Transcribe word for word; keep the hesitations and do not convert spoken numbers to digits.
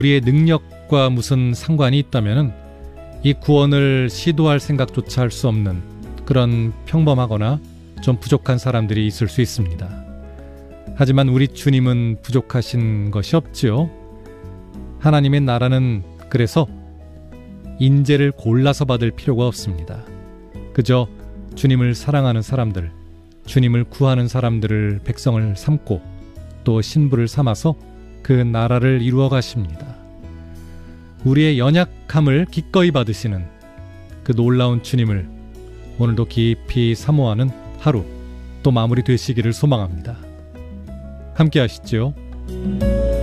우리의 능력과 무슨 상관이 있다면 이 구원을 시도할 생각조차 할 수 없는 그런 평범하거나 좀 부족한 사람들이 있을 수 있습니다. 하지만 우리 주님은 부족하신 것이 없지요. 하나님의 나라는 그래서 인재를 골라서 받을 필요가 없습니다. 그저 주님을 사랑하는 사람들, 주님을 구하는 사람들을 백성을 삼고 또 신부를 삼아서 그 나라를 이루어 가십니다. 우리의 연약함을 기꺼이 받으시는 그 놀라운 주님을 오늘도 깊이 사모하는 하루 또 마무리 되시기를 소망합니다. 함께 하시죠.